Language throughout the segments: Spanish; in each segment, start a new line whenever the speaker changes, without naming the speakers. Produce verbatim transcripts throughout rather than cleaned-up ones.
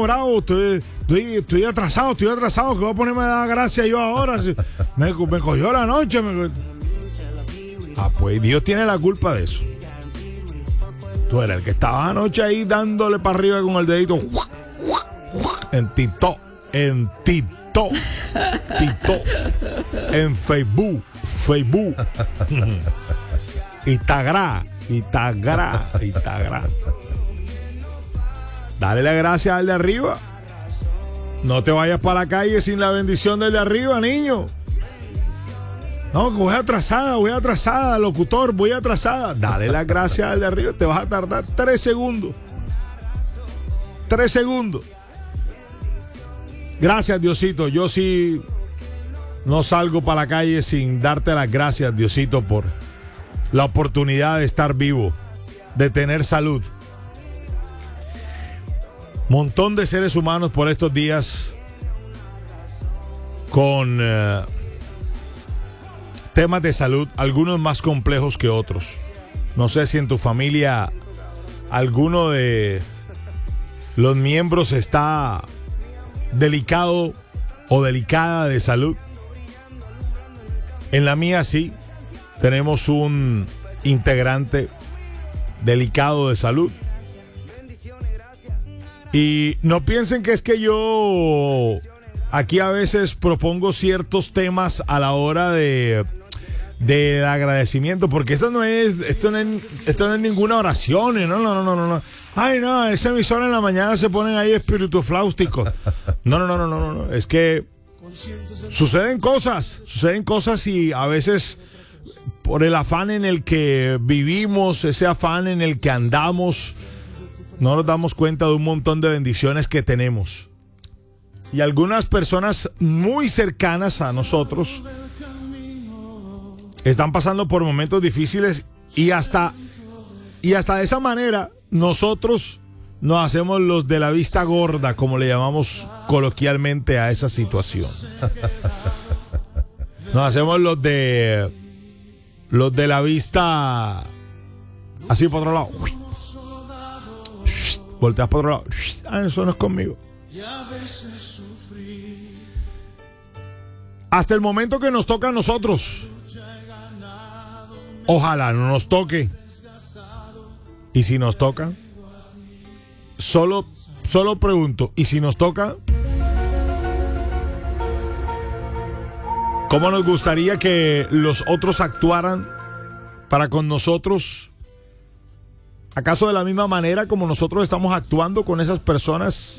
bravo, estoy, estoy, estoy atrasado, estoy atrasado, que voy a ponerme a dar gracias yo ahora. Me, me cogió la noche. Me... Ah, pues Dios tiene la culpa de eso. Tú eres el que estaba anoche ahí dándole para arriba con el dedito. En TikTok, en TikTok, TikTok, en Facebook, Facebook, Instagram, Instagram, Instagram. Dale la gracia al de arriba. No te vayas para la calle sin la bendición del de arriba, niño. No, que voy atrasada, voy atrasada, locutor, voy atrasada. Dale las gracias al de arriba, te vas a tardar tres segundos. Tres segundos. Gracias, Diosito. Yo sí no salgo para la calle sin darte las gracias, Diosito, por la oportunidad de estar vivo, de tener salud. Montón de seres humanos por estos días con uh, temas de salud, algunos más complejos que otros. No sé si en tu familia alguno de los miembros está delicado o delicada de salud. En la mía sí, tenemos un integrante delicado de salud. Y no piensen que es que yo aquí a veces propongo ciertos temas a la hora de de agradecimiento, porque esto no es esto no es, esto no es ninguna oración, no, no, no, no, no. Ay, no, esa emisora en la mañana se ponen ahí espíritu flausticos. No, no, no, no, no, no, es que suceden cosas, suceden cosas y a veces por el afán en el que vivimos, ese afán en el que andamos, no nos damos cuenta de un montón de bendiciones que tenemos. Y algunas personas muy cercanas a nosotros están pasando por momentos difíciles y hasta, y hasta de esa manera nosotros nos hacemos los de la vista gorda, como le llamamos coloquialmente a esa situación. Nos hacemos los de los de la vista así por otro lado. Volteas por otro lado. Ah, eso no es conmigo. Hasta el momento que nos toca a nosotros. Ojalá no nos toque. Y si nos toca, solo, solo pregunto, ¿y si nos toca? ¿Cómo nos gustaría que los otros actuaran para con nosotros? ¿Acaso de la misma manera como nosotros estamos actuando con esas personas?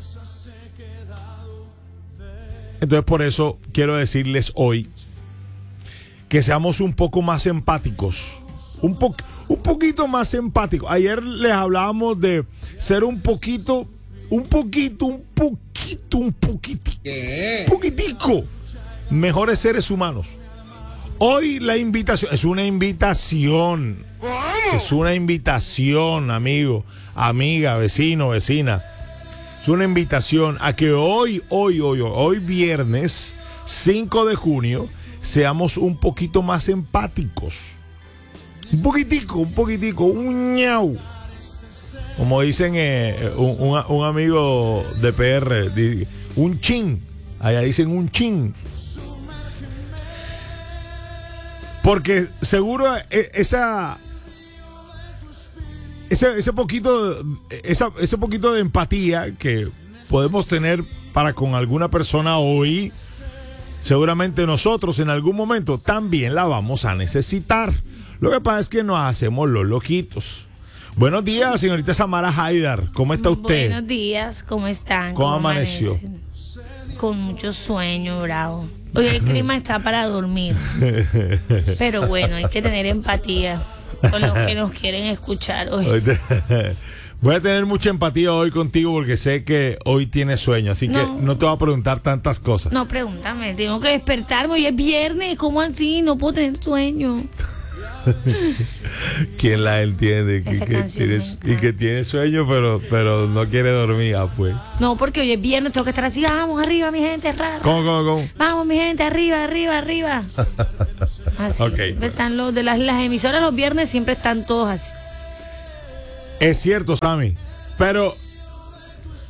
Entonces por eso quiero decirles hoy que seamos un poco más empáticos, un, po- un poquito más empáticos. Ayer les hablábamos de ser un poquito, un poquito, un poquito, un poquitico, un poquitico mejores seres humanos. Hoy la invitación, es una invitación, es una invitación, amigo, amiga, vecino, vecina. Es una invitación a que hoy, hoy, hoy, hoy, hoy viernes cinco de junio, seamos un poquito más empáticos. Un poquitico, un poquitico, un ñau. Como dicen eh, un, un, un amigo de P R, un chin. Allá dicen un chin. Porque seguro esa ese, ese poquito esa, ese poquito de empatía que podemos tener para con alguna persona hoy, seguramente nosotros en algún momento también la vamos a necesitar. Lo que pasa es que nos hacemos los loquitos. Buenos días, señorita Samara Haidar. ¿Cómo está usted?
Buenos días, ¿cómo están?
¿Cómo,
¿Cómo
amaneció?
amanecen? Con mucho sueño, bravo. Hoy el clima está para dormir. Pero bueno, hay que tener empatía con los que nos quieren escuchar hoy.
Voy a tener mucha empatía hoy contigo porque sé que hoy tienes sueño, así
No.
que no te voy a preguntar tantas cosas.
No, pregúntame, tengo que despertarme. Hoy es viernes, ¿cómo así? No puedo tener sueño.
¿Quién la entiende?
Esa
Y que,
canción
tienes,
me
y que tiene sueño, pero, pero no quiere dormir, ah, pues.
No, porque hoy es viernes, tengo que estar así. Vamos, arriba, mi gente, rara.
¿Cómo, cómo, cómo?
Vamos, mi gente, arriba, arriba, arriba. Así,
Ok,
siempre
pues.
están los de las, las emisoras los viernes, siempre están todos así.
Es cierto, Sammy, pero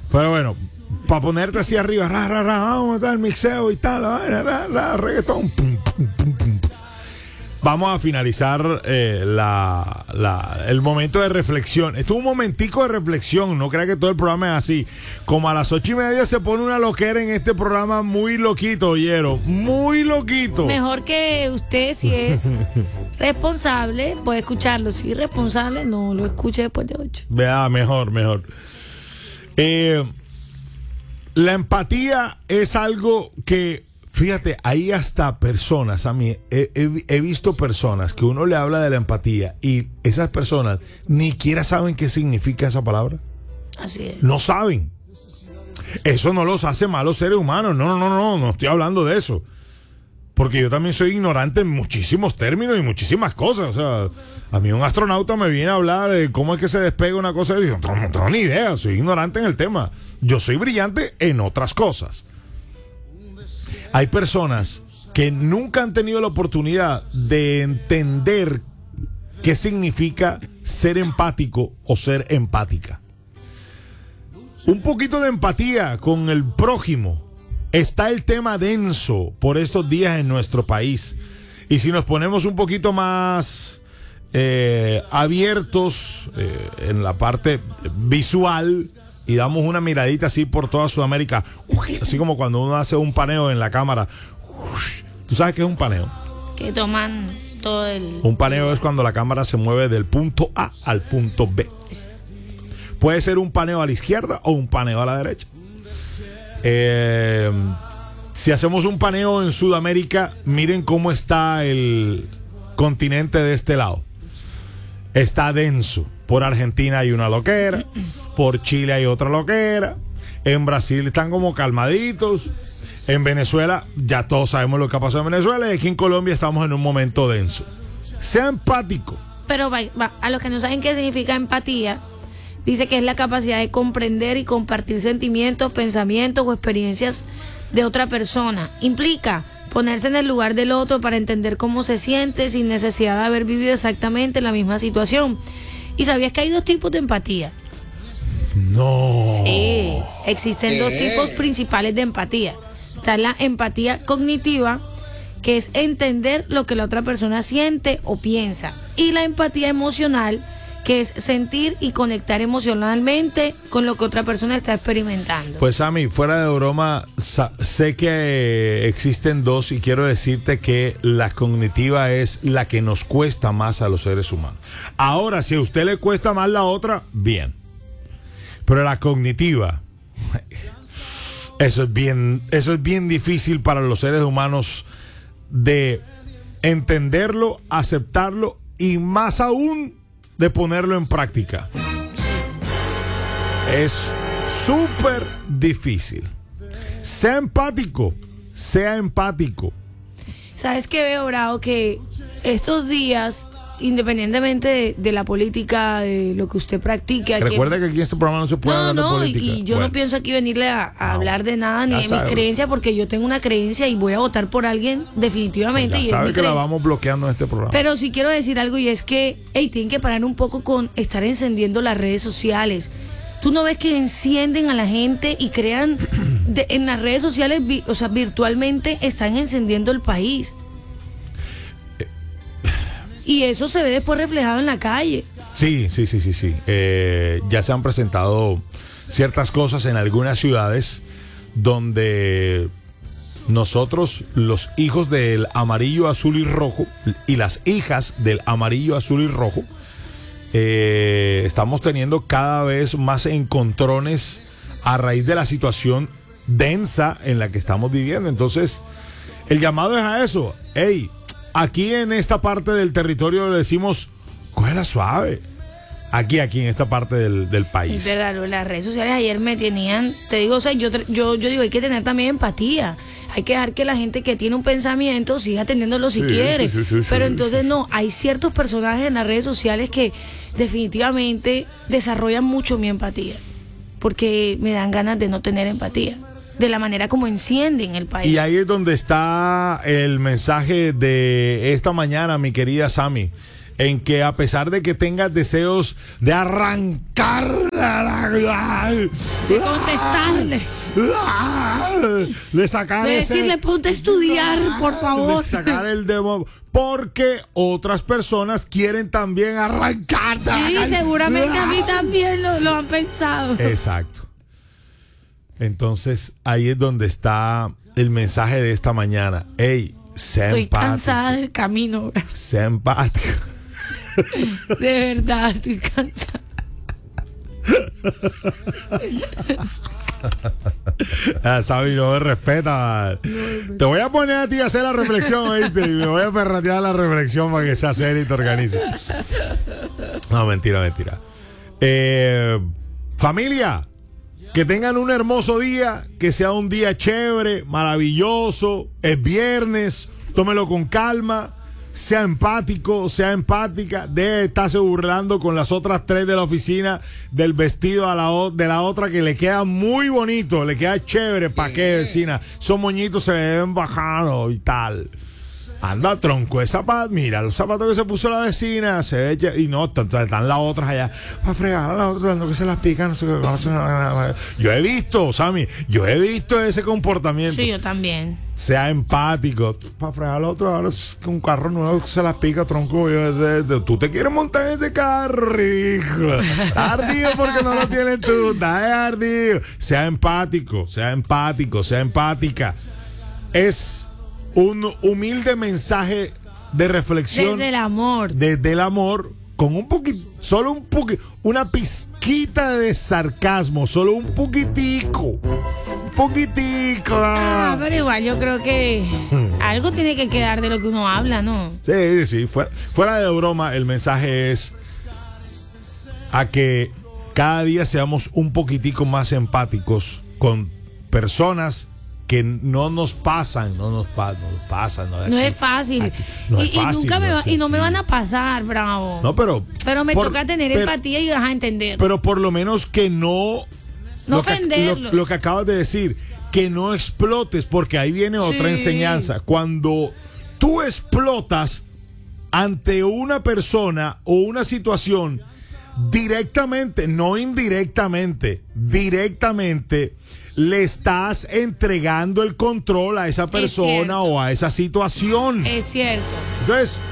Pero bueno, para ponerte así arriba, ra, ra, ra, vamos a estar el mixeo y tal, ra, ra, ra, reggaetón, pum, pum, pum, pum. Vamos a finalizar eh, la, la, el momento de reflexión. Esto es un momentico de reflexión, no crea que todo el programa es así. Como a las ocho y media se pone una loquera en este programa, muy loquito, oyeron, muy loquito.
Mejor que usted, si es responsable, puede escucharlo. Si es responsable, no lo escuche después de ocho.
Vea, mejor, mejor. Eh, la empatía es algo que... Fíjate, hay hasta personas, a mí he, he, he visto personas que uno le habla de la empatía y esas personas ni siquiera saben qué significa esa palabra.
Así es.
No saben. Eso no los hace malos seres humanos. No, no, no, no, no estoy hablando de eso. Porque yo también soy ignorante en muchísimos términos y muchísimas cosas. O sea, a mí un astronauta me viene a hablar de cómo es que se despega una cosa y digo, no, no tengo ni idea, soy ignorante en el tema. Yo soy brillante en otras cosas. Hay personas que nunca han tenido la oportunidad de entender qué significa ser empático o ser empática. Un poquito de empatía con el prójimo. Está el tema denso por estos días en nuestro país. Y si nos ponemos un poquito más eh, abiertos eh, en la parte visual y damos una miradita así por toda Sudamérica, así como cuando uno hace un paneo en la cámara. ¿Tú sabes qué es un paneo?
Que toman todo el...
Un paneo es cuando la cámara se mueve del punto A al punto B. Puede ser un paneo a la izquierda o un paneo a la derecha. Eh, si hacemos un paneo en Sudamérica, miren cómo está el continente de este lado. Está denso. Por Argentina hay una loquera, por Chile hay otra loquera, en Brasil están como calmaditos, en Venezuela ya todos sabemos lo que ha pasado en Venezuela y aquí en Colombia estamos en un momento denso. Sea empático.
Pero va, va, a los que no saben qué significa empatía, dice que es la capacidad de comprender y compartir sentimientos, pensamientos o experiencias de otra persona. Implica ponerse en el lugar del otro para entender cómo se siente sin necesidad de haber vivido exactamente la misma situación. ¿Y sabías que hay dos tipos de empatía?
No.
Sí, existen dos tipos principales de empatía. Está la empatía cognitiva, que es entender lo que la otra persona siente o piensa. Y la empatía emocional, que es sentir y conectar emocionalmente con lo que otra persona está experimentando.
Pues Sammy, fuera de broma, sé que existen dos y quiero decirte que la cognitiva es la que nos cuesta más a los seres humanos. Ahora, si a usted le cuesta más la otra, bien. Pero la cognitiva, eso es bien, eso es bien difícil para los seres humanos de entenderlo, aceptarlo y más aún de ponerlo en práctica. Es súper difícil. Sea empático, sea empático.
¿Sabes qué veo, Bravo? Que estos días, independientemente de, de la política, de lo que usted practique...
Recuerda que aquí en este programa no se puede
no,
hablar
no,
de política.
Y yo
bueno.
no pienso aquí venirle a, a
no.
hablar de nada ni
Ya
de
sabe.
mis creencias, porque yo tengo una creencia y voy a votar por alguien definitivamente.
Ya
y
sabe
es mi
que la
creencia.
vamos bloqueando en este programa.
Pero sí quiero decir algo, y es que, hey, tienen que parar un poco con estar encendiendo las redes sociales. Tú no ves que encienden a la gente y crean de, en las redes sociales, vi, o sea, virtualmente están encendiendo el país. Y eso se ve después reflejado en la calle.
Sí, sí, sí, sí, sí. Eh, ya se han presentado ciertas cosas en algunas ciudades donde nosotros, los hijos del amarillo, azul y rojo, y las hijas del amarillo, azul y rojo, eh, estamos teniendo cada vez más encontrones a raíz de la situación densa en la que estamos viviendo. Entonces, el llamado es a eso. Hey, aquí en esta parte del territorio le decimos, cógela suave. Aquí, aquí en esta parte del, del país.
Es verdad, las redes sociales ayer me tenían, te digo, o sea, yo, yo, yo digo, hay que tener también empatía. Hay que dejar que la gente que tiene un pensamiento siga atendiéndolo si
sí,
quiere.
Sí, sí, sí,
Pero
sí.
entonces no, hay ciertos personajes en las redes sociales que definitivamente desarrollan mucho mi empatía. Porque me dan ganas de no tener empatía. De la manera como encienden el país.
Y ahí es donde está el mensaje de esta mañana, mi querida Sammy, en que a pesar de que tengas deseos de arrancar
De contestarle.
De sacar
De
ese-
decirle, ponte a estudiar, por favor.
De sacar el demo. Porque otras personas quieren también arrancarte.
Sí, seguramente a mí también lo, lo han pensado.
Exacto. Entonces, ahí es donde está el mensaje de esta mañana. Ey, sea
Estoy
empático.
cansada del camino.
Sea empático.
De verdad, estoy cansada.
Ah, Sabi, no me respeta. Te voy a poner a ti a hacer la reflexión, ¿oíste? Y me voy a perratear la reflexión para que sea seria y te organice. No, mentira, mentira. Eh, familia, que tengan un hermoso día, que sea un día chévere, maravilloso. Es viernes, tómelo con calma. Sea empático, sea empática. Deje de estarse burlando con las otras tres de la oficina del vestido a la o- de la otra, que le queda muy bonito, le queda chévere. ¿Para qué, vecina? Esos moñitos se le deben bajar y tal. Anda, tronco, esa zapato. Mira, los zapatos que se puso la vecina. Se ve ya- y no, están, están las otras allá. Para fregar a las otras, no que se las pican. No sé qué, no sé, no, no, no. Yo he visto, Sammy, yo he visto ese comportamiento.
Sí, yo también.
Sea empático. Para fregar al otro, ahora es que un carro nuevo se las pica, tronco. Yo, de- de- tú te quieres montar en ese carro, ridículo. Ardido porque no lo tienes tú. Está ardido. Sea empático, sea empático, sea empática. Es un humilde mensaje de reflexión.
Desde el amor.
Desde el amor, con un poquito, solo un poquito, una pizquita de sarcasmo, solo un poquitico, un poquitico.
Ah, pero igual yo creo que algo tiene que quedar de lo que uno habla, ¿no?
Sí, sí, fuera, fuera de broma, el mensaje es a que cada día seamos un poquitico más empáticos con personas que no nos pasan, no nos, pa- no nos pasan. No,
No
Aquí-
es fácil.
aquí- no
y,
es
y
fácil,
nunca me
no
va-
es
y no me
así.
van a pasar, bravo.
No, pero.
pero me
por-
toca tener
pero-
empatía y vas a entender.
Pero por lo menos que no.
No
lo que,
ofenderlos.
lo, lo que acabas de decir, que no explotes, porque ahí viene otra
Sí.
enseñanza. Cuando tú explotas ante una persona o una situación directamente, no indirectamente, directamente, le estás entregando el control a esa persona
cierto.
o a esa situación.
Es cierto.
Entonces,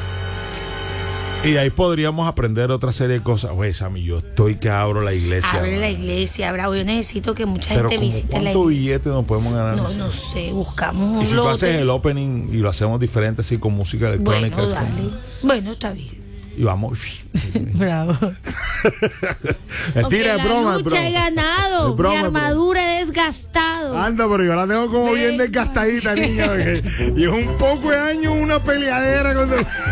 y ahí podríamos aprender otra serie de cosas. Oye, Sammy, yo estoy que abro la iglesia.
Abre
¿no?
la iglesia, bravo. Yo necesito que mucha
Pero
gente
como
visite la
¿cuánto
iglesia.
billete nos podemos ganar?
No, no sé, buscamos un
Y si tú haces
lote.
el opening y lo hacemos diferente, así con música electrónica.
Bueno,
es como-
dale. Bueno, está bien.
Y vamos.
Bravo.
Mentira, es
la
broma, es
lucha
broma.
he ganado.
Es broma,
Mi
es broma.
armadura he desgastado.
Anda, pero yo la tengo como bien
Venga.
desgastadita, niña. Porque y es un poco de años una peleadera con.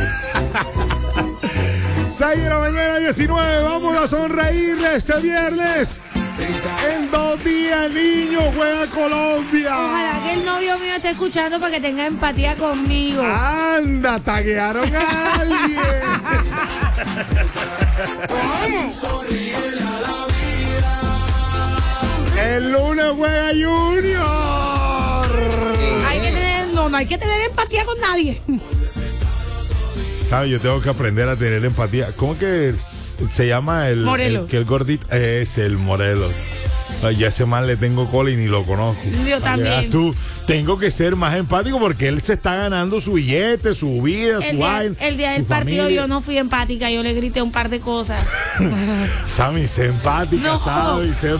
seis de la mañana, diecinueve. Vamos a sonreírle este viernes. En dos días, niño, juega Colombia.
Ojalá que el novio mío esté escuchando para que tenga empatía conmigo.
Anda, taguearon a alguien. El lunes juega Junior.
Hay que tener, no, no hay que tener empatía con nadie.
¿Sabes? Yo tengo que aprender a tener empatía. ¿Cómo que se llama el,
Morelos.
el que el gordito? Es el Morelos. Ay, ya ese man le tengo cola y ni lo conozco.
Yo
Para que veas
también.
Tú, tengo que ser más empático porque él se está ganando su billete, su vida,
El
su
día,
vaina.
el día
su
del partido
familia.
yo no fui empática, yo le grité un par de cosas.
Sammy, sé empática,
No.
¿sabes? Sé